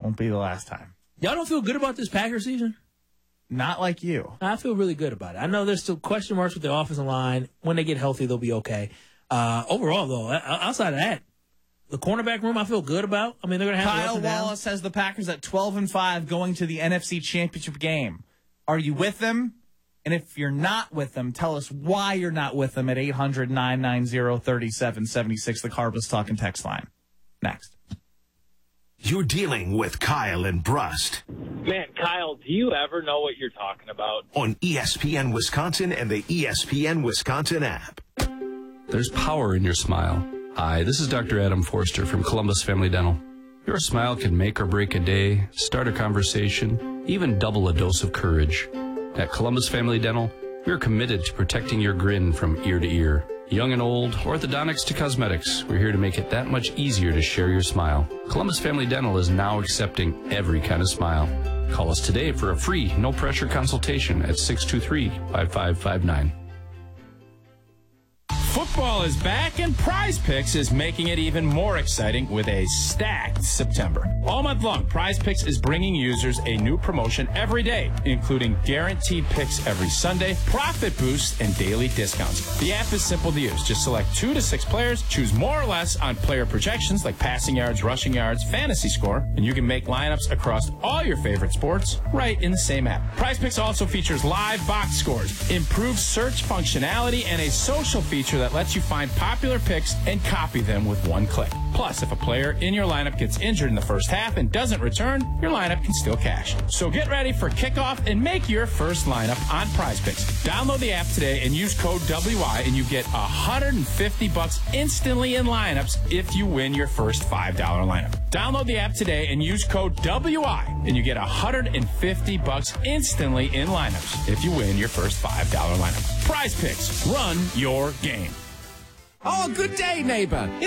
Won't be the last time. Y'all don't feel good about this Packers season? Not like you. I feel really good about it. I know there's still question marks with the offensive line. When they get healthy, they'll be okay. Overall, though, outside of that, the cornerback room I feel good about. I mean, they're going to have Kyle Wallace has the Packers at 12-5 going to the NFC Championship game. Are you with them? And if you're not with them, tell us why you're not with them at 800-990-3776, the Carbus Talking text line. Next. You're dealing with Kyle and Brust. Man, Kyle, do you ever know what you're talking about? On ESPN Wisconsin and the ESPN Wisconsin app. There's power in your smile. Hi, this is Dr. Adam Forster from Columbus Family Dental. Your smile can make or break a day, start a conversation, even double a dose of courage. At Columbus Family Dental, we're committed to protecting your grin from ear to ear. Young and old, orthodontics to cosmetics, we're here to make it that much easier to share your smile. Columbus Family Dental is now accepting every kind of smile. Call us today for a free, no-pressure consultation at 623-5559. Football is back, and Prize Picks is making it even more exciting with a stacked September. All month long, Prize Picks is bringing users a new promotion every day, including guaranteed picks every Sunday, profit boosts, and daily discounts. The app is simple to use. Just select 2 to 6 players, choose more or less on player projections like passing yards, rushing yards, fantasy score, and you can make lineups across all your favorite sports right in the same app. Prize Picks also features live box scores, improved search functionality, and a social feature that lets you find popular picks and copy them with one click. Plus, if a player in your lineup gets injured in the first half and doesn't return, your lineup can still cash. So get ready for kickoff and make your first lineup on Prize Picks. Download the app today and use code WI, and you get $150 instantly in lineups if you win your first $5 lineup. Download the app today and use code WI, and you get $150 instantly in lineups if you win your first $5 lineup. Prize Picks. Run your game. Oh, good day, neighbor.